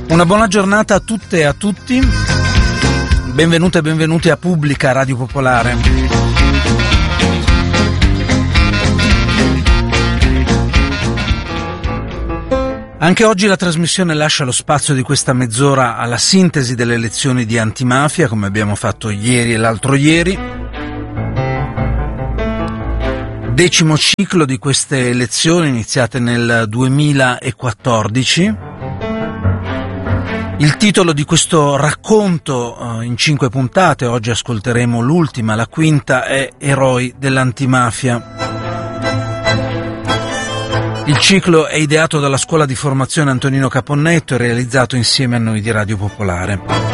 Una buona giornata a tutte e a tutti, benvenute e benvenuti a Pubblica Radio Popolare. Anche oggi la trasmissione lascia lo spazio di questa mezz'ora alla sintesi delle elezioni di antimafia, come abbiamo fatto ieri e l'altro ieri. 10° ciclo di queste elezioni iniziate nel 2014. Il titolo di questo racconto in 5 puntate, oggi ascolteremo l'ultima, la quinta, è Eroi dell'antimafia. Il ciclo è ideato dalla Scuola di Formazione Antonino Caponnetto e realizzato insieme a noi di Radio Popolare.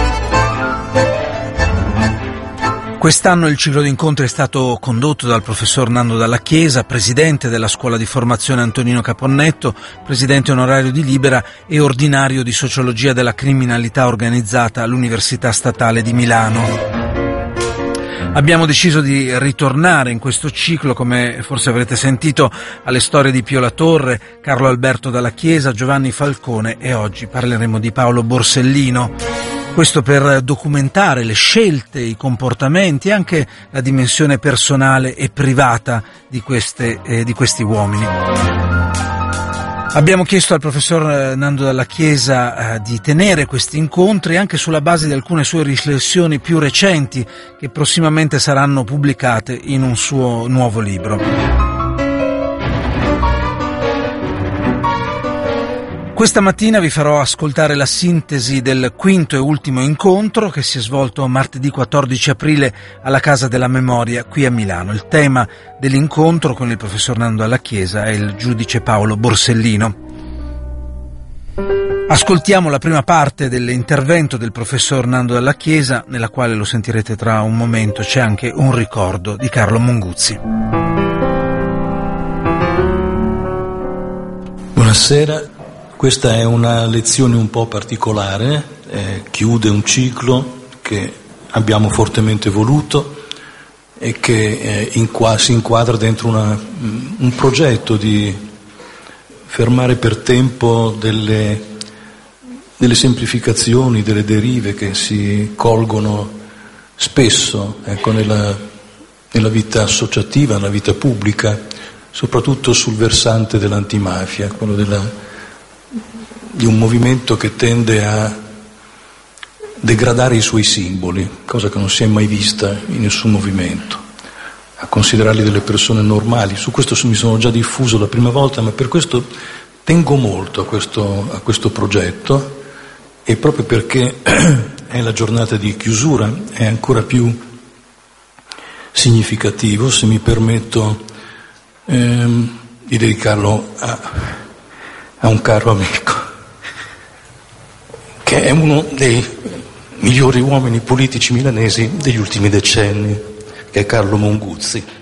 Quest'anno il ciclo di incontri è stato condotto dal professor Nando Dalla Chiesa, presidente della Scuola di Formazione Antonino Caponnetto, presidente onorario di Libera e ordinario di Sociologia della Criminalità Organizzata all'Università Statale di Milano. Abbiamo deciso di ritornare in questo ciclo, come forse avrete sentito, alle storie di Pio La Torre, Carlo Alberto Dalla Chiesa, Giovanni Falcone e oggi parleremo di Paolo Borsellino. Questo per documentare le scelte, i comportamenti e anche la dimensione personale e privata di questi uomini. Abbiamo chiesto al professor Nando Dalla Chiesa di tenere questi incontri anche sulla base di alcune sue riflessioni più recenti che prossimamente saranno pubblicate in un suo nuovo libro. Questa mattina vi farò ascoltare la sintesi del quinto e ultimo incontro che si è svolto martedì 14 aprile alla Casa della Memoria qui a Milano. Il tema dell'incontro con il professor Nando Dalla Chiesa è il giudice Paolo Borsellino. Ascoltiamo la prima parte dell'intervento del professor Nando Dalla Chiesa, nella quale lo sentirete tra un momento. C'è anche un ricordo di Carlo Monguzzi. Buonasera. Questa è una lezione un po' particolare, chiude un ciclo che abbiamo fortemente voluto e che si inquadra dentro un progetto di fermare per tempo delle semplificazioni, delle derive che si colgono spesso nella vita associativa, nella vita pubblica, soprattutto sul versante dell'antimafia, quello di un movimento che tende a degradare i suoi simboli, cosa che non si è mai vista in nessun movimento, a considerarli delle persone normali. Su questo mi sono già diffuso la prima volta, ma per questo tengo molto a questo progetto, e proprio perché è la giornata di chiusura è ancora più significativo, se mi permetto, di dedicarlo a un caro amico, che è uno dei migliori uomini politici milanesi degli ultimi decenni, che è Carlo Monguzzi.